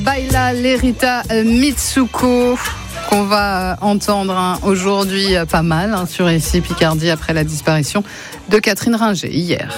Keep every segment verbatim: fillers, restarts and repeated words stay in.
Baila Lerita Mitsuko, qu'on va entendre hein, aujourd'hui euh, pas mal hein, sur R C Picardie après la disparition de Catherine Ringer hier.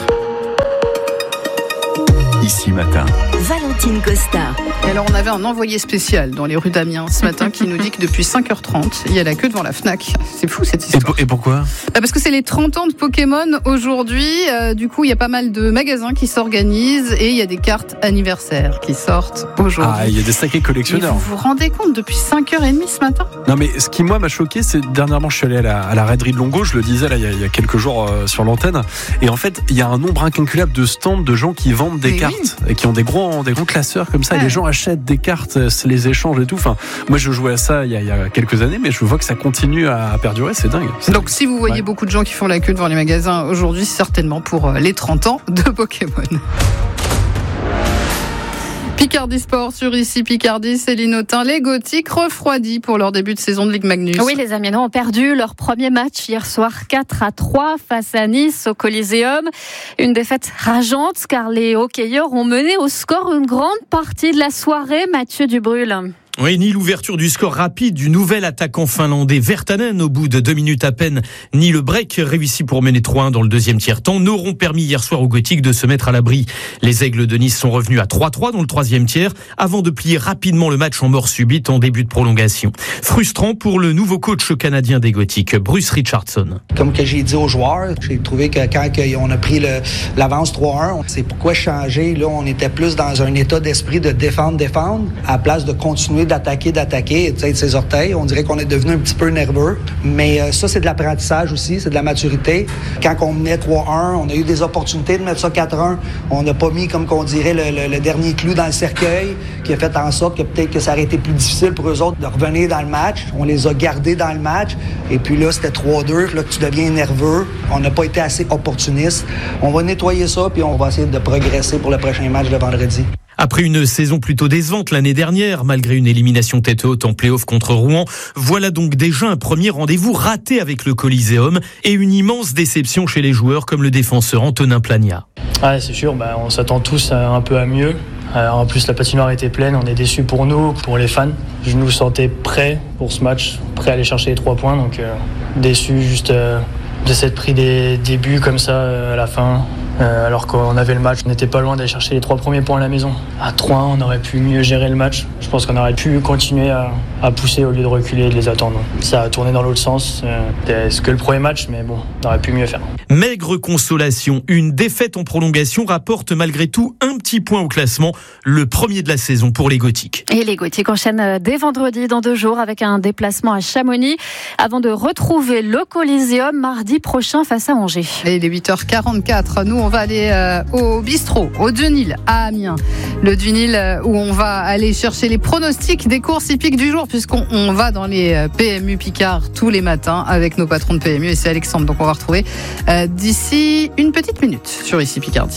Ici matin, Valentine Costa. Et alors on avait un envoyé spécial dans les rues d'Amiens ce matin qui nous dit que depuis cinq heures trente, il y a la queue devant la Fnac. C'est fou cette histoire. Et, pour, et pourquoi ? Bah parce que c'est les trente ans de Pokémon aujourd'hui. Euh, du coup, il y a pas mal de magasins qui s'organisent et il y a des cartes anniversaires qui sortent aujourd'hui. Ah, il y a des sacrés collectionneurs. Et vous vous rendez compte depuis cinq heures trente ce matin ? Non mais ce qui moi m'a choqué, c'est dernièrement je suis allé à la, à la raiderie de Longo, je le disais là il y a, il y a quelques jours euh, sur l'antenne, et en fait il y a un nombre incalculable de stands de gens qui vendent des mais cartes oui. et qui ont des gros, des gros classeurs comme ça, ouais. Et les gens achètent des cartes, se les échangent et tout. Enfin, moi je jouais à ça il y, a, il y a quelques années, mais je vois que ça continue à perdurer, c'est dingue. C'est Donc dingue. si vous voyez ouais. beaucoup de gens qui font la queue devant les magasins aujourd'hui, c'est certainement pour les trente ans de Pokémon. Picardie Sport sur ici Picardie, Céline Autain. Les Gothiques refroidis pour leur début de saison de Ligue Magnus. Oui, les Amiénois ont perdu leur premier match hier soir quatre à trois face à Nice au Coliseum. Une défaite rageante car les hockeyeurs ont mené au score une grande partie de la soirée. Mathieu Dubrul. Oui, ni l'ouverture du score rapide du nouvel attaquant finlandais Virtanen au bout de deux minutes à peine, ni le break réussi pour mener trois un dans le deuxième tiers-temps n'auront permis hier soir aux Gothiques de se mettre à l'abri. Les Aigles de Nice sont revenus à trois trois dans le troisième tiers avant de plier rapidement le match en mort subite en début de prolongation. Frustrant pour le nouveau coach canadien des Gothiques, Bruce Richardson. Comme que j'ai dit aux joueurs, j'ai trouvé que quand on a pris le, l'avance trois un, c'est pourquoi changer. Là, on était plus dans un état d'esprit de défendre, défendre, à la place de continuer d'attaquer, d'attaquer et de ses orteils. On dirait qu'on est devenu un petit peu nerveux. Mais euh, ça, c'est de l'apprentissage aussi, c'est de la maturité. Quand on menait trois un, on a eu des opportunités de mettre ça quatre un. On n'a pas mis, comme qu'on dirait, le, le, le dernier clou dans le cercueil, qui a fait en sorte que peut-être que ça aurait été plus difficile pour eux autres de revenir dans le match. On les a gardés dans le match. Et puis là, c'était trois deux. Là, tu deviens nerveux. On n'a pas été assez opportuniste. On va nettoyer ça, puis on va essayer de progresser pour le prochain match de vendredi. Après une saison plutôt décevante l'année dernière, malgré une élimination tête haute en play-off contre Rouen, voilà donc déjà un premier rendez-vous raté avec le Coliseum et une immense déception chez les joueurs comme le défenseur Antonin Plagna. Ah, c'est sûr, bah, on s'attend tous un peu à mieux. Alors, en plus, la patinoire était pleine, on est déçus pour nous, pour les fans. Je nous sentais prêt pour ce match, prêt à aller chercher les trois points, donc euh, déçu juste euh, de s'être pris des débuts comme ça euh, à la fin. Euh, alors qu'on avait le match, on n'était pas loin d'aller chercher les trois premiers points à la maison. À trois un, on aurait pu mieux gérer le match. Je pense qu'on aurait pu continuer à, à pousser au lieu de reculer et de les attendre. Ça a tourné dans l'autre sens. Euh, c'était que le premier match, mais bon, on aurait pu mieux faire. Maigre consolation, une défaite en prolongation rapporte malgré tout un petit point au classement, le premier de la saison pour les Gothiques. Et les Gothiques enchaînent dès vendredi dans deux jours avec un déplacement à Chamonix avant de retrouver le Coliseum mardi prochain face à Angers. Et il est huit heures quarante-quatre, nous on va aller euh, au bistrot, au Dunil à Amiens. Le Dunil euh, où on va aller chercher les pronostics des courses hippiques du jour puisqu'on on va dans les P M U Picard tous les matins avec nos patrons de P M U et c'est Alexandre. Donc on va retrouver euh, d'ici une petite minute sur Ici Picardie.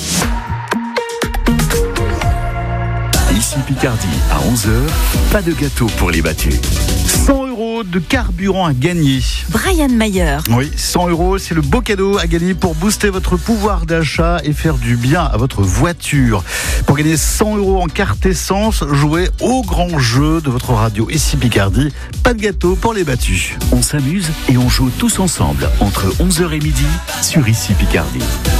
Ici Picardie à onze heures, pas de gâteau pour les battus. cent euros de carburant à gagner. Brian Mayer. Oui, cent euros, c'est le beau cadeau à gagner pour booster votre pouvoir d'achat et faire du bien à votre voiture. Pour gagner cent euros en carte essence, jouez au grand jeu de votre radio Ici Picardie. Pas de gâteau pour les battus. On s'amuse et on joue tous ensemble entre onze heures et midi sur Ici Picardie.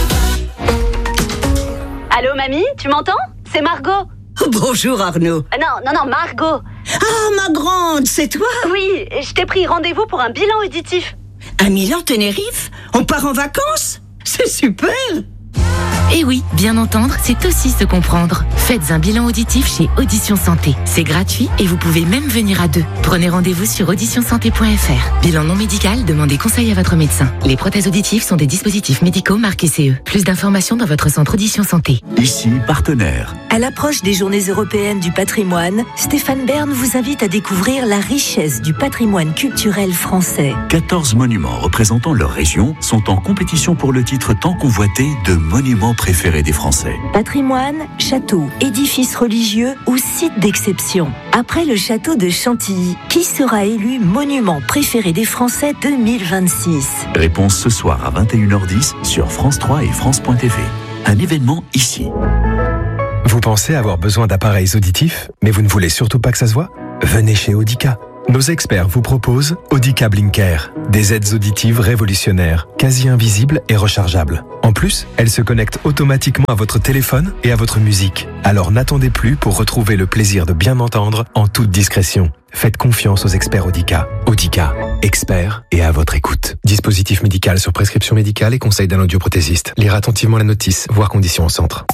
Allô mamie, tu m'entends ? C'est Margot. Bonjour Arnaud. Euh, non, non, non, Margot. Ah, ma grande, c'est toi ? Oui, je t'ai pris rendez-vous pour un bilan auditif. Un Milan Tenerife ? On part en vacances ? C'est super ! Et oui, bien entendre, c'est aussi se comprendre. Faites un bilan auditif chez Audition Santé. C'est gratuit et vous pouvez même venir à deux. Prenez rendez-vous sur audition santé point f r. Bilan non médical, demandez conseil à votre médecin. Les prothèses auditives sont des dispositifs médicaux marqués C E. Plus d'informations dans votre centre Audition Santé. Ici, partenaire. À l'approche des Journées européennes du patrimoine, Stéphane Bern vous invite à découvrir la richesse du patrimoine culturel français. quatorze monuments représentant leur région sont en compétition pour le titre tant convoité de monuments préférés des Français. Patrimoine, château, édifices religieux ou sites d'exception. Après le château de Chantilly, qui sera élu monument préféré des Français deux mille vingt-six ? Réponse ce soir à vingt et une heures dix sur France trois et France point T V. Un événement ici. Vous pensez avoir besoin d'appareils auditifs, mais vous ne voulez surtout pas que ça se voit ? Venez chez Audica. Nos experts vous proposent Audica Blinker, des aides auditives révolutionnaires, quasi invisibles et rechargeables. En plus, elles se connectent automatiquement à votre téléphone et à votre musique. Alors n'attendez plus pour retrouver le plaisir de bien entendre en toute discrétion. Faites confiance aux experts Audica. Audica, experts et à votre écoute. Dispositif médical sur prescription médicale et conseil d'un audioprothésiste. Lire attentivement la notice, voir conditions au centre.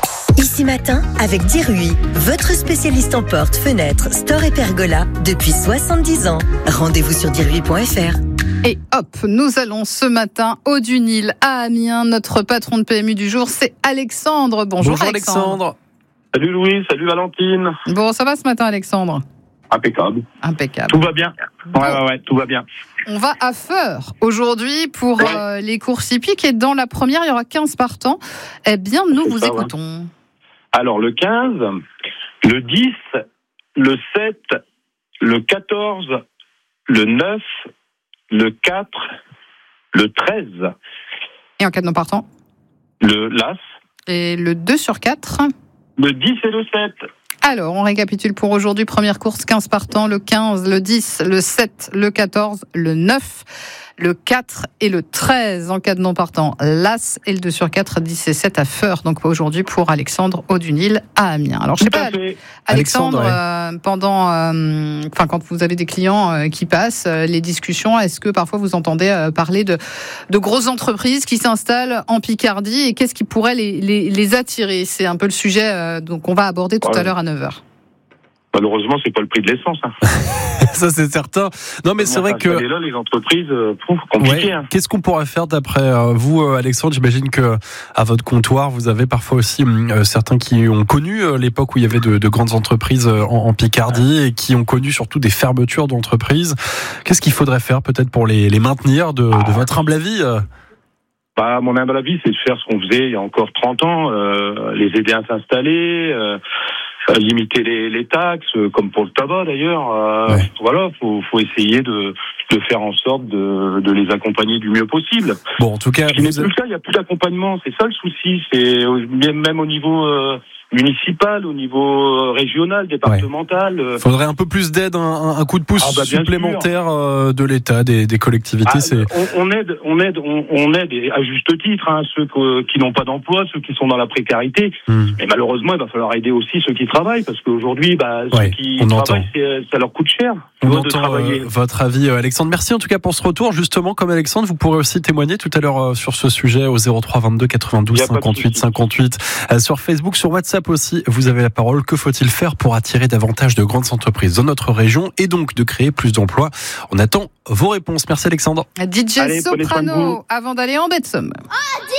Ici Matin, avec Dirui, votre spécialiste en portes, fenêtres, store et pergola depuis soixante-dix ans. Rendez-vous sur dirui point f r. Et hop, nous allons ce matin au Dunil à Amiens. Notre patron de P M U du jour, c'est Alexandre. Bonjour, Bonjour Alexandre. Alexandre. Salut Louis, salut Valentine. Bon, ça va ce matin, Alexandre ? Impeccable. Impeccable. Tout va bien. Ouais, ouais, ouais, tout va bien. On va à Feur aujourd'hui pour ouais. euh, les courses hippiques. Et dans la première, il y aura quinze partants. Eh bien, nous C'est vous ça, écoutons. Ouais. Alors, le quinze, le dix, le sept, le quatorze, le neuf, le quatre, le treize. Et en cas de non partant ? Le l'As. Et le deux sur quatre ? Le dix et le sept. Alors, on récapitule pour aujourd'hui. Première course, quinze partants, le quinze, le dix, le sept, le quatorze, le neuf, le quatre et le treize en cas de non partant. L'As et le deux sur quatre, dix et sept à Feur. Donc aujourd'hui pour Alexandre au Dunil à Amiens. Alors je sais pas, Alexandre, Alexandre euh, pendant, euh, enfin quand vous avez des clients euh, qui passent, euh, les discussions, est-ce que parfois vous entendez euh, parler de, de grosses entreprises qui s'installent en Picardie et qu'est-ce qui pourrait les, les, les attirer ? C'est un peu le sujet euh, donc on va aborder tout ouais. à l'heure à neuf heures. Malheureusement, c'est pas le prix de l'essence. Hein. Ça, c'est certain. Non, mais c'est vrai que là, les entreprises, euh, pouf, compliqué. Ouais. Hein. Qu'est-ce qu'on pourrait faire d'après euh, vous, euh, Alexandre ? J'imagine que à votre comptoir, vous avez parfois aussi euh, certains qui ont connu euh, l'époque où il y avait de, de grandes entreprises euh, en, en Picardie ouais. et qui ont connu surtout des fermetures d'entreprises. Qu'est-ce qu'il faudrait faire peut-être pour les, les maintenir de, ah. de votre humble avis euh Bah, mon humble avis, c'est de faire ce qu'on faisait il y a encore trente ans, euh, les aider à s'installer. Euh, limiter les, les taxes, comme pour le tabac d'ailleurs. Euh, ouais. Voilà, faut, faut essayer de, de faire en sorte de, de les accompagner du mieux possible. Bon, en tout cas, ce qui n'est plus le cas, il n'y a plus d'accompagnement. C'est ça le souci. C'est même au niveau euh, municipal, au niveau régional, départemental. Il ouais. faudrait un peu plus d'aide, un, un coup de pouce ah bah, supplémentaire sûr. de l'État, des, des collectivités. Ah, c'est... On, on aide, on aide, on, on aide et à juste titre hein, ceux que, qui n'ont pas d'emploi, ceux qui sont dans la précarité. Mmh. Mais malheureusement, il va falloir aider aussi ceux qui travaillent parce qu'aujourd'hui, bah, ouais, ceux qui travaillent, c'est, ça leur coûte cher. On entend euh, votre avis, Alexandre. Merci en tout cas pour ce retour. Justement, comme Alexandre, vous pourrez aussi témoigner tout à l'heure euh, sur ce sujet au zéro trois vingt-deux quatre-vingt-douze cinquante-huit cinquante-huit euh, sur Facebook, sur WhatsApp aussi. Vous avez la parole. Que faut-il faire pour attirer davantage de grandes entreprises dans notre région et donc de créer plus d'emplois ? On attend vos réponses. Merci Alexandre. D J Allez, Soprano, avant d'aller en baie de Somme. Oh,